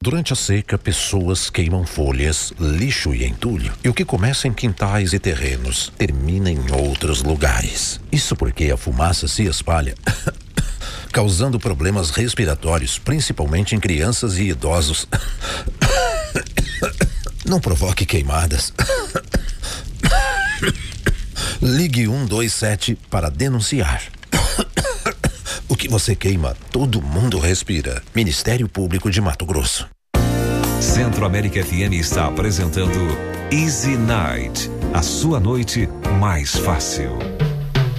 Durante a seca, pessoas queimam folhas, lixo e entulho. E o que começa em quintais e terrenos termina em outros lugares. Isso porque a fumaça se espalha, causando problemas respiratórios, principalmente em crianças e idosos. Não provoque queimadas. Ligue 127 para denunciar. O que você queima, todo mundo respira. Ministério Público de Mato Grosso. Centro América FM está apresentando Easy Night, a sua noite mais fácil.